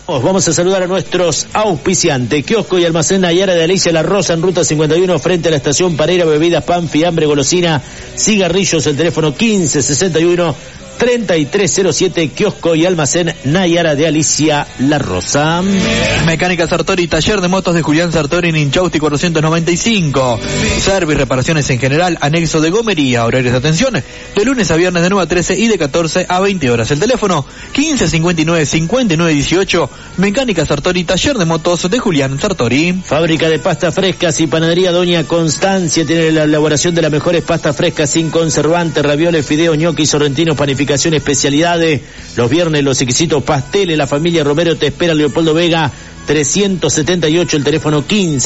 Vamos a saludar a nuestros auspiciantes. Kiosco y Almacén Nayara de Alicia La Rosa en Ruta 51 frente a la estación Pareira. Bebidas, pan, fiambre, golosina, cigarrillos. El teléfono 1561-3307. Kiosco y Almacén Nayara de Alicia La Rosa. Mecánica Sartori, taller de motos de Julián Sartori en Inchausti 495. Service, reparaciones en general, anexo de gomería. Horarios de atención de lunes a viernes de 9 a 13 y de 14 a 20 horas. El teléfono 1559-5918. Mecánica Sartori, taller de motos de Julián Sartori. Fábrica de pastas frescas y panadería Doña Constancia tiene la elaboración de las mejores pastas frescas sin conservantes, ravioles, fideos, ñoquis, sorrentinos, panificación, especialidades. Los viernes los exquisitos pasteles. La familia Romero te espera. Leopoldo Vega 378, el teléfono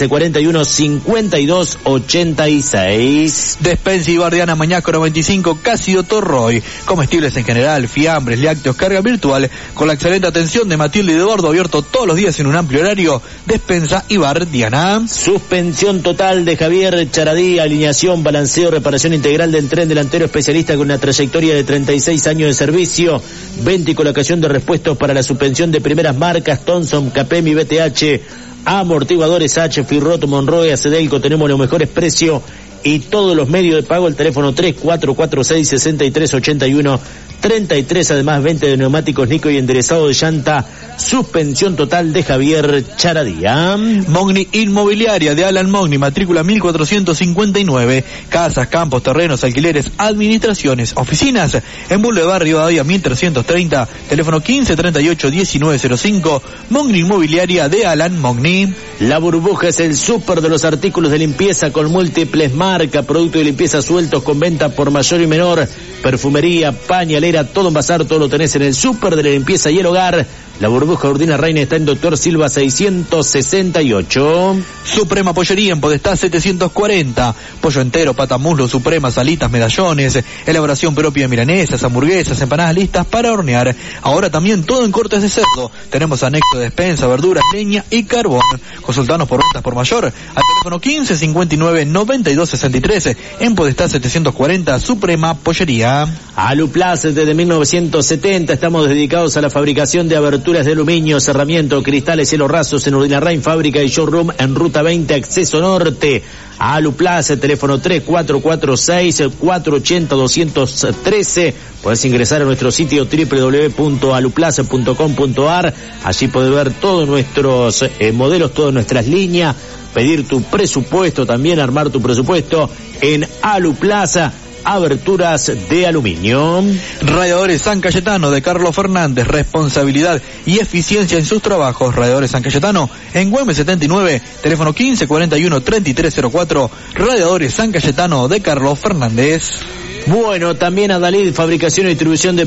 1541-5286. Despensa y Bardiana Mañasco 95, Cásido Torroy. Comestibles en general, fiambres, lácteos, carga virtual, con la excelente atención de Matilde y Eduardo, abierto todos los días en un amplio horario. Despensa y Bardiana. Suspensión total de Javier Charadí, alineación, balanceo, reparación integral del tren delantero, especialista con una trayectoria de 36 años de servicio. Venta y colocación de repuestos para la suspensión de primeras marcas, Thomson, Capemi, BTH, amortiguadores H, Firroto, Monroe, Acedelco. Tenemos los mejores precios y todos los medios de pago. El teléfono 3446-6381-33. Además, venta de neumáticos Nico y enderezado de llanta. Suspensión total de Javier Charadía. Mogni Inmobiliaria de Alan Mogni, matrícula 1459. Casas, campos, terrenos, alquileres, administraciones, oficinas. En Boulevard Rivadavia 1330. Teléfono 1538-1905. Mogni Inmobiliaria de Alan Mogni. La Burbuja es el súper de los artículos de limpieza con múltiples marcas, productos de limpieza sueltos con venta por mayor y menor, perfumería, pañalera, todo en bazar, todo lo tenés en el súper de la limpieza y el hogar. La Burbuja Ordina Reina está en Doctor Silva 668. Suprema Pollería en Podestá 740. Pollo entero, pata, muslo, suprema, salitas, medallones, elaboración propia de milanesas, hamburguesas, empanadas listas para hornear. Ahora también todo en cortes de cerdo. Tenemos anexo de despensa, verduras, leña y carbón. Consultanos por ventas por mayor al teléfono 1559-9263. En Podestá 740, Suprema Pollería. Aluplace desde 1970 estamos dedicados a la fabricación de aberturas de aluminio, cerramiento, cristales, cielos rasos en Urdinarrain, fábrica y showroom en Ruta 20, Acceso Norte. Aluplace, teléfono 3446-480-213. Podés ingresar a nuestro sitio www.aluplace.com.ar. Allí podés ver todos nuestros modelos, todas nuestras líneas, pedir tu presupuesto, también armar tu presupuesto en Aluplaza. Aberturas de aluminio. Radiadores San Cayetano de Carlos Fernández, responsabilidad y eficiencia en sus trabajos. Radiadores San Cayetano en Güemes 79, teléfono 1541-3304. Radiadores San Cayetano de Carlos Fernández. Bueno, también Adalid, fabricación y distribución de